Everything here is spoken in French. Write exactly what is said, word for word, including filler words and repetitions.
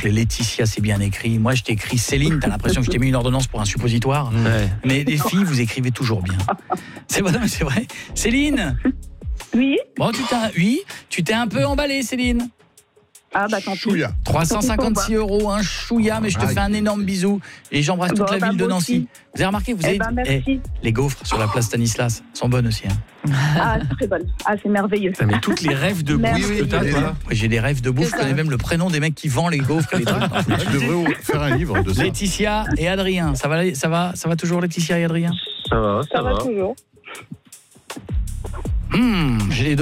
boucles. Laetitia, c'est bien écrit. Moi, je t'écris Céline. T'as l'impression que je t'ai mis une ordonnance pour un suppositoire. Ouais. Mais les filles, vous écrivez toujours bien. C'est vrai, c'est vrai. Céline. Oui. Bon, tu t'es, oui, tu t'es un peu emballée, Céline. Ah bah tant pis. Chouïa. trois cent cinquante-six euros, un chouïa, mais je te Aïe. fais un énorme bisou. Et j'embrasse toute Bon, la bah, ville de moi Nancy. aussi. Vous avez remarqué, vous Eh avez ben, merci. eh, les gaufres sur la place Stanislas sont bonnes aussi. Hein. Ah, c'est très bonne. Ah, c'est merveilleux. Putain, mais toutes les rêves de Merci. bouffe que t'as, Oui, oui, toi. Ouais, j'ai des rêves de bouffe, C'est je ça. connais même le prénom des mecs qui vendent les gaufres et les trucs. Tu devrais faire un livre de ça. Laetitia et Adrien, ça va, ça va, ça va toujours Laetitia et Adrien. Ça va, ça, Ça va va. toujours. Hum, j'ai les